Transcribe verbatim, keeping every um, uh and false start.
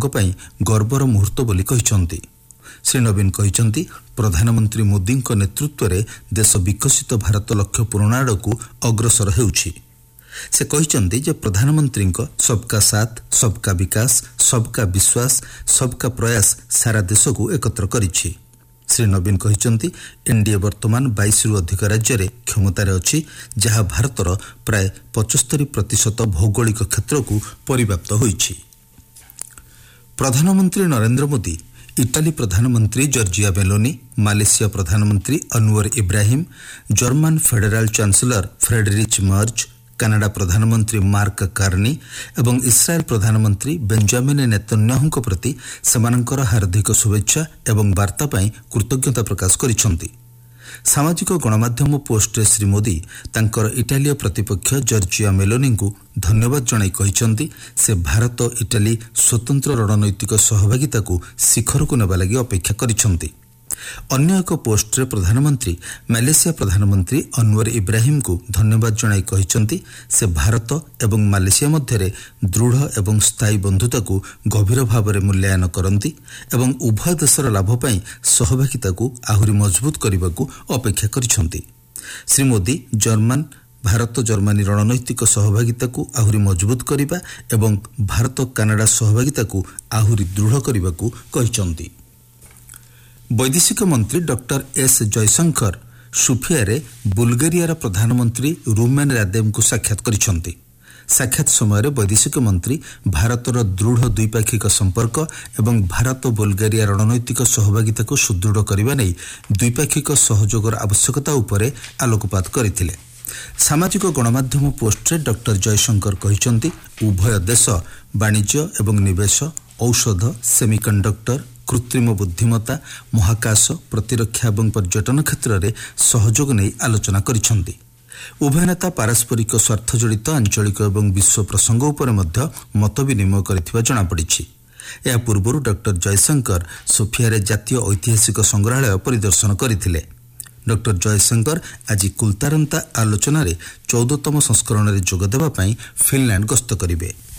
गर्वर मुहूर्त बोली कहिसंती। श्री नवीन कहिसंती प्रधानमंत्री मोदी नेतृत्व में देश विकसित भारत लक्ष्य पूरण आड़कू अग्रसर हेउछि। से कहिसंती जे प्रधानमंत्री सबका साथ सबका विकास सबका विश्वास सबका प्रयास सारा देश को एकत्र करिछि। श्री नवीन कहिसंती एनडीए वर्तमान बाईस रु अधिक राज्य में क्षमतार अछि जहाँ भारतर प्राय पचहत्तर प्रतिशत भौगोलिक क्षेत्र को परिव्याप्त होइछि। प्रधानमंत्री नरेंद्र मोदी इटाली प्रधानमंत्री जॉर्जिया मेलोनी, मालयेशिया प्रधानमंत्री Anwar Ibrahim, German federal chancellor Friedrich मर्ज, कनाडा प्रधानमंत्री मार्क कार्नी एवं इस्राएल प्रधानमंत्री बेंजामिन नेतन्याहू प्रति सेमानंकर हार्दिक शुभेच्छा एवं वार्ता पाई कृतज्ञता प्रकाश करिसंती। सामाजिक गणमाध्यम पोस्टरे श्री मोदी तांकर इटालीय प्रतिपक्ष जॉर्जिया मेलोनी को धन्यवाद जणाई कहिसंती से भारत इटाली स्वतंत्र रणनैतिक सहभागिता को शिखर को नेबा लागि अपेक्षा करिसंती। अन्य एक पोस्टरे प्रधानमंत्री मालयेशिया प्रधानमंत्री अनवर इब्राहिम को धन्यवाद जणाई कहिसंती से भारत एवं मालयेशिया मध्य दृढ़ एवं स्थायी बंधुता को गभीर भाव में मूल्यांकन करती एवं उभय देशर लाभ पाई सहभागिता को आहुरी मजबूत करने को अपेक्षा करिसंती। श्री मोदी जर्मन भारत जर्मनी रणनैतिक सहभागिता को आहुरी मजबूत करने एवं भारत कनाडा सहभागिता को आहुरी दृढ़ करने को कहिसंती। वैदेशिक मंत्री डॉक्टर एस जयशंकर सोफिया रे बुल्गारिया प्रधानमंत्री रुमेन रादेव को साक्षात करिसंती। साक्षात समय वैदेशिक मंत्री भारतर दृढ़ द्विपाक्षिक संपर्क एवं भारत बुल्गारिया रणनैतिक सहभागिता को सुदृढ़ करने नहीं द्विपाक्षिक सहयोगर आवश्यकता उपरे आलोकपात करथिले। सामाजिक गणमाध्यम पोस्टरे डॉक्टर जयशंकर कहिसंती उभय देश वाणिज्य एवं निवेश, औषध, सेमीकंडक्टर, कृत्रिम बुद्धिमत्ता, महाकाश, प्रतिरक्षा एवं पर्यटन क्षेत्र में सहयोग नहीं आलोचना करिसंती। उभय नेता पारस्परिक स्वार्थ जड़ित आंचलिक एवं विश्व प्रसंग उपर मध्य मत विनिमय करथिबा जणा पड़िछि। या पूर्व डॉक्टर जयशंकर सोफिया रे जातीय ऐतिहासिक संग्रहालय परिदर्शन करथिले। डॉक्टर जयशंकर आज कुलतारंता आलोचना रे चौदहतम संस्करण रे जोग देबा पई फिनलैंड गस्त करिवे।